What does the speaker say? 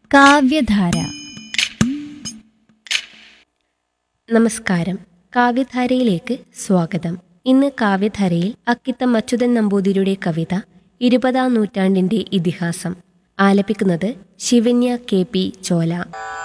കാവ്യധാര. നമസ്കാരം. കാവ്യധാരയിലേക്ക് സ്വാഗതം. ഇന്ന് കാവ്യധാരയിൽ അക്കിത്തം അച്യുതൻ നമ്പൂതിരിയുടെ കവിത 20-ാം നൂറ്റാണ്ടിന്റെ ഇതിഹാസം ആലപിക്കുന്നത് ശിവന്യ കെ പി ചോല.